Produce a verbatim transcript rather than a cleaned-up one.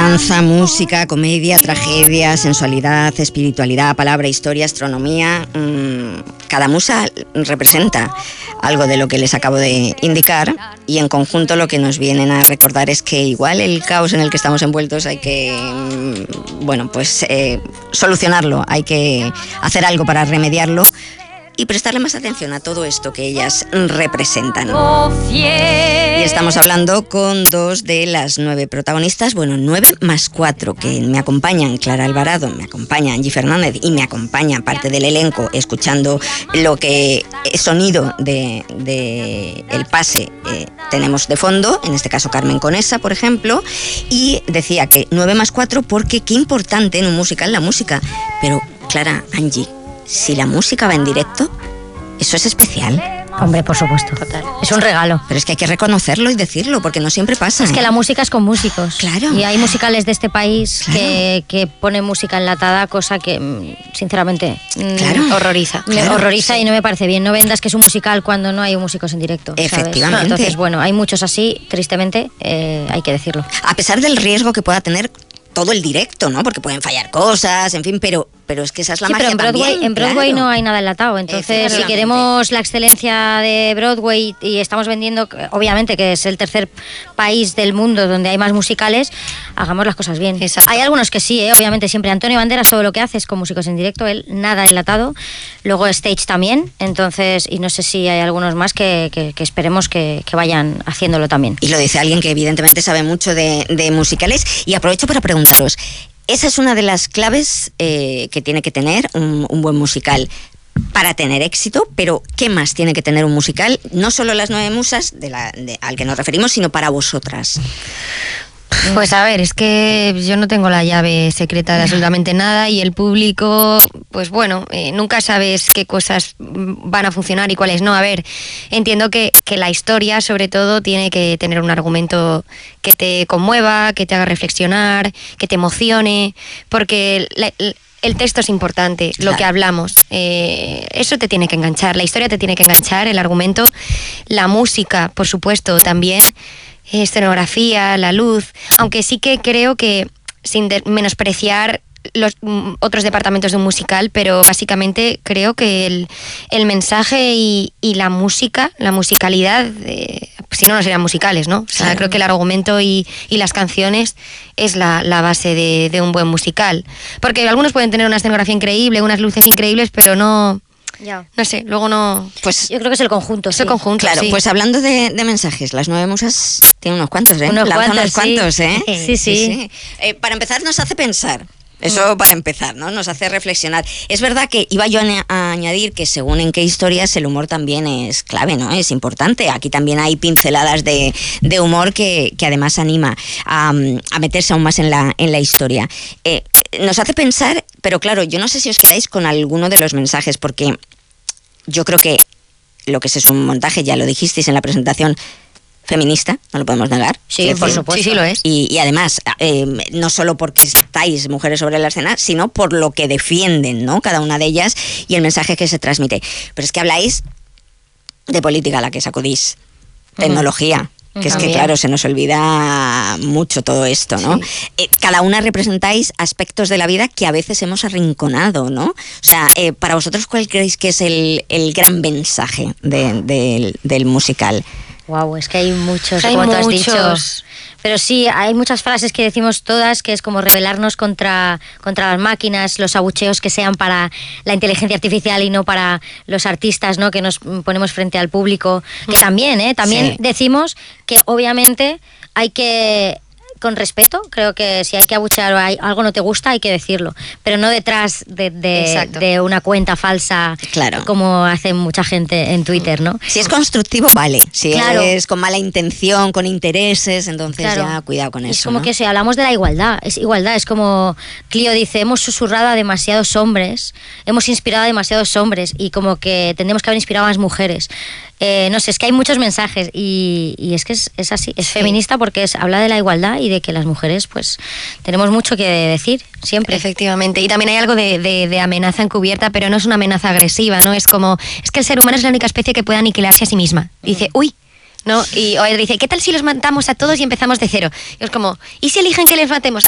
Danza, música, comedia, tragedia, sensualidad, espiritualidad, palabra, historia, astronomía. Mmm, cada musa representa algo de lo que les acabo de indicar, y en conjunto lo que nos vienen a recordar es que igual el caos en el que estamos envueltos hay que, bueno, pues eh, solucionarlo, hay que hacer algo para remediarlo y prestarle más atención a todo esto que ellas representan. Y estamos hablando con dos de las nueve protagonistas, bueno, nueve más cuatro que me acompañan: Clara Alvarado, me acompaña Angie Fernández y me acompaña parte del elenco escuchando lo que es sonido de, de el pase eh, tenemos de fondo, en este caso Carmen Conesa, por ejemplo, y decía que nueve más cuatro porque qué importante en un musical la música. Pero Clara, Angie, si la música va en directo, eso es especial. Hombre, por supuesto. Total. Es un regalo. Pero es que hay que reconocerlo y decirlo, porque no siempre pasa. Es ¿eh? que la música es con músicos. Claro. Y hay musicales de este país claro. que, que ponen música enlatada, cosa que, sinceramente, claro. horroriza. Me claro. horroriza sí. Y no me parece bien. No vendas que es un musical cuando no hay músicos en directo. Efectivamente. ¿sabes? Entonces, bueno, hay muchos así, tristemente, eh, hay que decirlo. A pesar del riesgo que pueda tener todo el directo, ¿no? Porque pueden fallar cosas, en fin, pero, pero es que esa es la sí, magia pero en Broadway, también. En Broadway claro. no hay nada enlatado, entonces si queremos la excelencia de Broadway y estamos vendiendo, obviamente que es el tercer país del mundo donde hay más musicales, hagamos las cosas bien. Exacto. Hay algunos que sí, ¿eh? Obviamente siempre. Antonio Banderas todo lo que hace es con músicos en directo, él nada enlatado, luego Stage también, entonces, y no sé si hay algunos más que, que, que esperemos que, que vayan haciéndolo también. Y lo dice alguien que evidentemente sabe mucho de, de musicales, y aprovecho para preguntaros, esa es una de las claves eh, que tiene que tener un, un buen musical para tener éxito, pero ¿qué más tiene que tener un musical? No solo las nueve musas de la, de, al que nos referimos, sino para vosotras. Pues a ver, es que yo no tengo la llave secreta de absolutamente nada, y el público, pues bueno, eh, nunca sabes qué cosas van a funcionar y cuáles no. A ver, entiendo que, que la historia, sobre todo, tiene que tener un argumento que te conmueva, que te haga reflexionar, que te emocione, porque la, el texto es importante, claro. Lo que hablamos, eh, eso te tiene que enganchar, la historia te tiene que enganchar, el argumento, la música, por supuesto, también. Escenografía, la luz, aunque sí que creo que, sin de- menospreciar los mm, otros departamentos de un musical, pero básicamente creo que el, el mensaje y, y la música, la musicalidad, eh, si no, no serían musicales, ¿no? O sea, claro. Creo que el argumento y, y las canciones es la, la base de, de un buen musical. Porque algunos pueden tener una escenografía increíble, unas luces increíbles, pero no... Ya. No sé, luego no... Pues yo creo que es el conjunto. Es sí. el conjunto, Claro, sí. pues hablando de, de mensajes, las nueve musas tienen unos cuantos, ¿eh? Unos Lanza cuantos, unos cuantos, sí. ¿eh? Sí, sí. sí. sí. Eh, para empezar, nos hace pensar. Eso para empezar, ¿no? Nos hace reflexionar. Es verdad que iba yo a, a añadir que según en qué historias el humor también es clave, ¿no? Es importante. Aquí también hay pinceladas de, de humor que, que además anima a, a meterse aún más en la, en la historia. Eh, nos hace pensar, pero claro, yo no sé si os quedáis con alguno de los mensajes, porque yo creo que lo que es un montaje, ya lo dijisteis en la presentación, feminista, no lo podemos negar. Sí, por supuesto. Sí, sí lo es. Y, y además, eh, no solo porque estáis mujeres sobre la escena, sino por lo que defienden, ¿no? Cada una de ellas y el mensaje que se transmite. Pero es que habláis de política a la que sacudís, tecnología. Que es que, claro, se nos olvida mucho todo esto, ¿no? Sí. Eh, cada una representáis aspectos de la vida que a veces hemos arrinconado, ¿no? O sea, eh, para vosotros, ¿cuál creéis que es el, el gran mensaje de, de, del musical? Wow, es que hay muchos, hay como muchos. tú has dicho. Pero sí, hay muchas frases que decimos todas, que es como rebelarnos contra, contra las máquinas, los abucheos que sean para la inteligencia artificial y no para los artistas, ¿no? Que nos ponemos frente al público. Que también, ¿eh? También sí. Decimos que obviamente hay que... con respeto, creo que si hay que abuchear o hay, algo no te gusta, hay que decirlo, pero no detrás de, de, de una cuenta falsa, claro. Como hace mucha gente en Twitter, ¿no? Si es constructivo, vale. Si claro. es con mala intención, con intereses, entonces claro. Ya cuidado con eso. Es como ¿no? que si hablamos de la igualdad, es igualdad, es como Clio dice, hemos susurrado a demasiados hombres, hemos inspirado a demasiados hombres y como que tendríamos que haber inspirado a más mujeres. Eh, no sé, es que hay muchos mensajes y, y es que es, es así, es sí. Feminista porque es, habla de la igualdad y de que las mujeres pues tenemos mucho que decir siempre. Efectivamente, y también hay algo de, de, de amenaza encubierta, pero no es una amenaza agresiva, ¿no? Es como, es que el ser humano es la única especie que puede aniquilarse a sí misma. Dice, uy, ¿no? Y o él dice, ¿qué tal si los matamos a todos y empezamos de cero? Y es como, ¿y si eligen que les matemos?